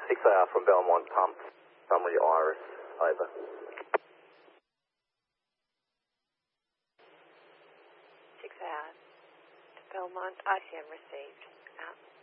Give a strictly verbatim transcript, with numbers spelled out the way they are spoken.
six A R from Belmont Pump, runway Iris, over. six A R to Belmont, I C M received. Out.